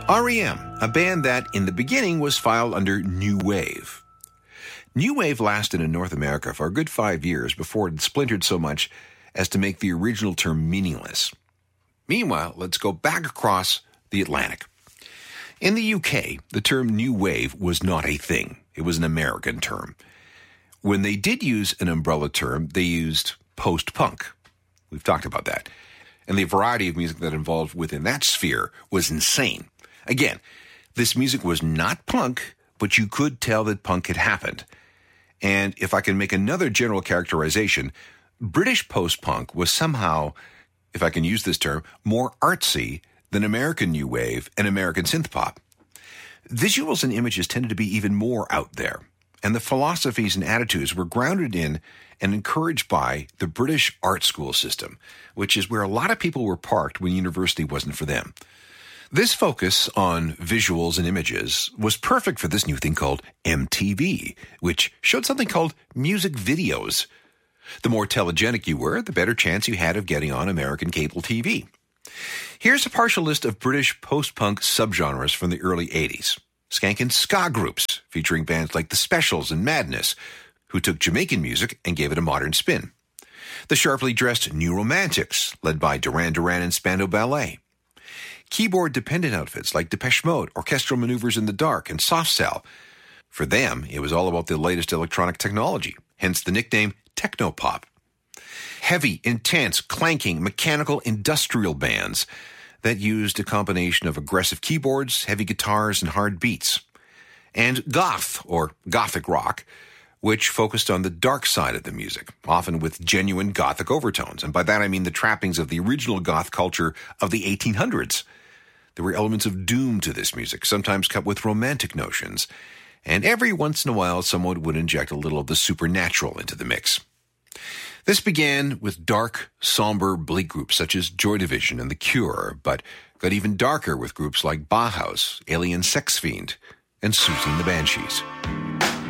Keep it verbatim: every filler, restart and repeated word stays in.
R E M, a band that in the beginning was filed under New Wave. New Wave lasted in North America for a good five years before it splintered so much as to make the original term meaningless. Meanwhile, let's go back across the Atlantic. In the U K, the term New Wave was not a thing. It was an American term. When they did use an umbrella term, they used post-punk. We've talked about that. And the variety of music that involved within that sphere was insane. Again, this music was not punk, but you could tell that punk had happened. And if I can make another general characterization, British post-punk was somehow, if I can use this term, more artsy than American New Wave and American synth-pop. Visuals and images tended to be even more out there, and the philosophies and attitudes were grounded in and encouraged by the British art school system, which is where a lot of people were parked when university wasn't for them. This focus on visuals and images was perfect for this new thing called M T V, which showed something called music videos. The more telegenic you were, the better chance you had of getting on American cable T V. Here's a partial list of British post-punk subgenres from the early eighties. Skankin' ska groups, featuring bands like The Specials and Madness, who took Jamaican music and gave it a modern spin. The sharply dressed New Romantics, led by Duran Duran and Spandau Ballet. Keyboard-dependent outfits like Depeche Mode, Orchestral Maneuvers in the Dark, and Soft Cell. For them, it was all about the latest electronic technology, hence the nickname Technopop. Heavy, intense, clanking, mechanical, industrial bands that used a combination of aggressive keyboards, heavy guitars, and hard beats. And goth, or gothic rock, which focused on the dark side of the music, often with genuine gothic overtones. And by that I mean the trappings of the original goth culture of the eighteen hundreds. There were elements of doom to this music, sometimes cut with romantic notions. And every once in a while, someone would inject a little of the supernatural into the mix. This began with dark, somber, bleak groups such as Joy Division and The Cure, but got even darker with groups like Bauhaus, Alien Sex Fiend, and Susie and the Banshees.